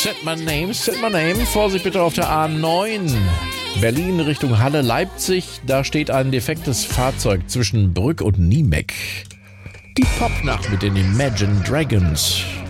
Set My Name. Vorsicht bitte auf der A9. Berlin Richtung Halle, Leipzig. Da steht ein defektes Fahrzeug zwischen Brück und Niemeck. Die Popnacht mit den Imagine Dragons.